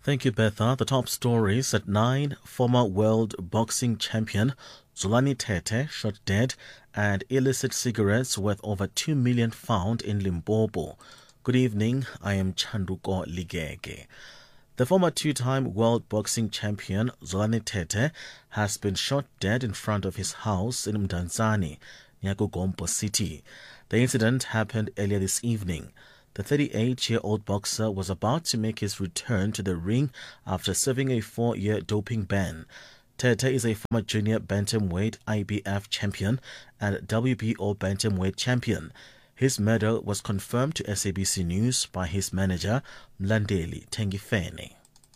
Thank you, Betha. The top stories at 9. Former world boxing champion Zolani Tete shot dead and illicit cigarettes worth over 2 million found in Limpopo. Good evening, I am Chanduko Ligege. The former two-time world boxing champion Zolani Tete has been shot dead in front of his house in Mdantsane, near Gompo City. The incident happened earlier this evening. The 38-year-old boxer was about to make his return to the ring after serving a 4-year doping ban. Tete is a former junior bantamweight IBF champion and WBO bantamweight champion. His medal was confirmed to SABC News by his manager, Mlandeli Tengifene.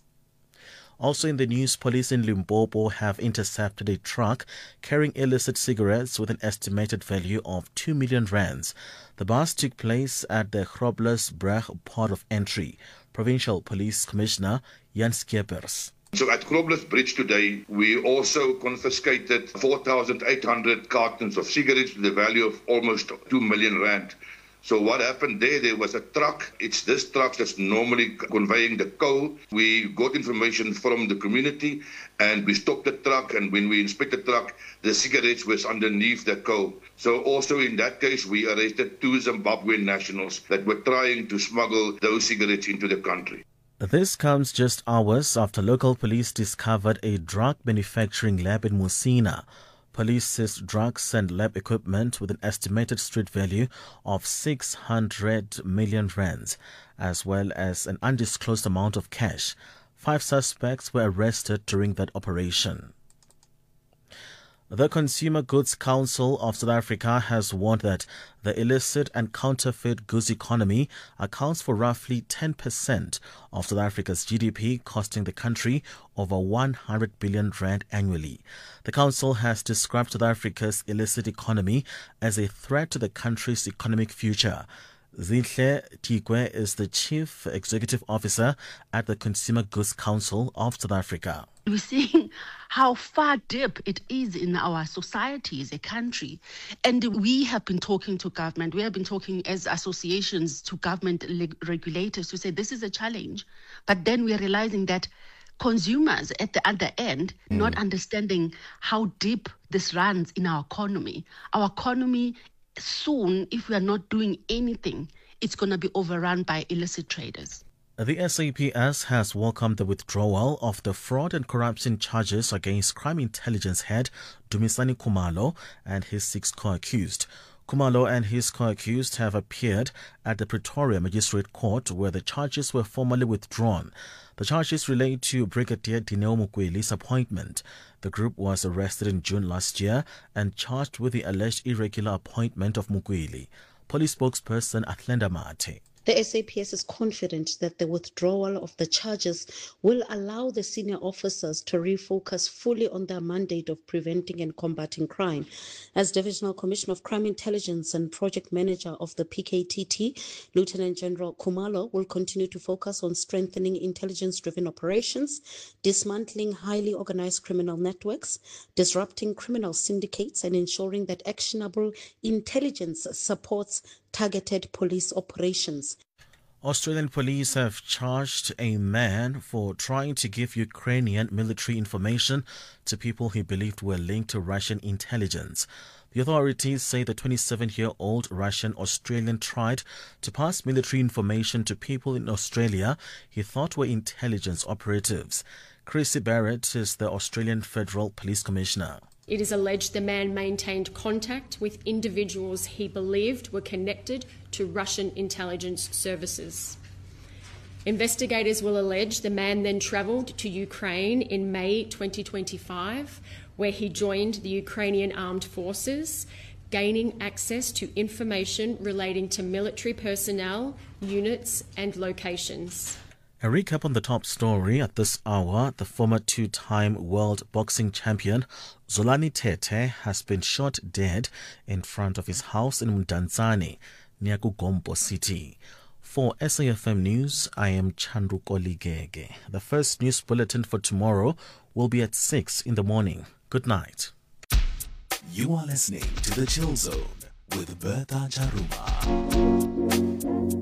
Also in the news, police in Limpopo have intercepted a truck carrying illicit cigarettes with an estimated value of 2 million rands. The bust took place at the Groblersbrug port of entry. Provincial Police Commissioner Jan Skeepers. So at Groblersbrug Bridge today, we also confiscated 4,800 cartons of cigarettes to the value of almost 2 million rand. So what happened there was a truck. It's this truck that's normally conveying the coal. We got information from the community and we stopped the truck, and when we inspected the truck, the cigarettes was underneath the coal. So also in that case, we arrested 2 Zimbabwean nationals that were trying to smuggle those cigarettes into the country. This comes just hours after local police discovered a drug manufacturing lab in Musina. Police seized drugs and lab equipment with an estimated street value of 600 million rands, as well as an undisclosed amount of cash. 5 suspects were arrested during that operation. The Consumer Goods Council of South Africa has warned that the illicit and counterfeit goods economy accounts for roughly 10% of South Africa's GDP, costing the country over 100 billion rand annually. The council has described South Africa's illicit economy as a threat to the country's economic future. Zinhle Tikwe is the Chief Executive Officer at the Consumer Goods Council of South Africa. We're seeing how far deep it is in our society as a country. And we have been talking to government. We have been talking as associations to government regulators to say this is a challenge. But then we're realizing that consumers at the other end, not understanding how deep this runs in our economy. Our economy soon, if we are not doing anything, it's going to be overrun by illicit traders. The SAPS has welcomed the withdrawal of the fraud and corruption charges against crime intelligence head Dumisani Khumalo and his 6 co-accused. Khumalo and his co-accused have appeared at the Pretoria Magistrate Court, where the charges were formally withdrawn. The charges relate to Brigadier Dineo Mukweli's appointment. The group was arrested in June last year and charged with the alleged irregular appointment of Mukweli. Police spokesperson Atlenda Mate. The SAPS is confident that the withdrawal of the charges will allow the senior officers to refocus fully on their mandate of preventing and combating crime. As Divisional Commissioner of Crime Intelligence and Project Manager of the PKTT, Lieutenant General Khumalo will continue to focus on strengthening intelligence-driven operations, dismantling highly organized criminal networks, disrupting criminal syndicates, and ensuring that actionable intelligence supports targeted police operations. Australian police have charged a man for trying to give Ukrainian military information to people he believed were linked to Russian intelligence. The authorities say the 27-year-old Russian-Australian tried to pass military information to people in Australia he thought were intelligence operatives. Chrissy Barrett is the Australian Federal Police Commissioner. It is alleged the man maintained contact with individuals he believed were connected to Russian intelligence services. Investigators will allege the man then travelled to Ukraine in May 2025, where he joined the Ukrainian armed forces, gaining access to information relating to military personnel, units and locations. A recap on the top story at this hour. The former 2-time world boxing champion Zolani Tete has been shot dead in front of his house in Mdantsane, near Gompo City. For SAFM News, I am Chanduko Ligege. The first news bulletin for tomorrow will be at 6 in the morning. Good night. You are listening to The Chill Zone with Bertha Charuma.